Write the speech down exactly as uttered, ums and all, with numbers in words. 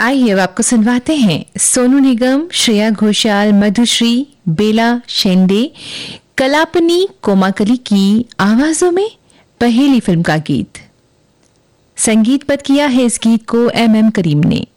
आइए अब आपको सुनवाते हैं सोनू निगम, श्रेया घोषाल, मधुश्री, बेला शेंडे, कलापनी कोमाकली की आवाजों में पहेली फिल्म का गीत। संगीतबद्ध किया है इस गीत को एम एम करीम ने।